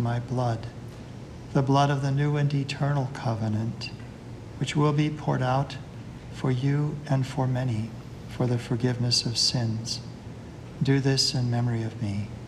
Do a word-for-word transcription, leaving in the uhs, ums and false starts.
my blood, the blood of the new and eternal covenant, which will be poured out for you and for many for the forgiveness of sins. Do this in memory of me.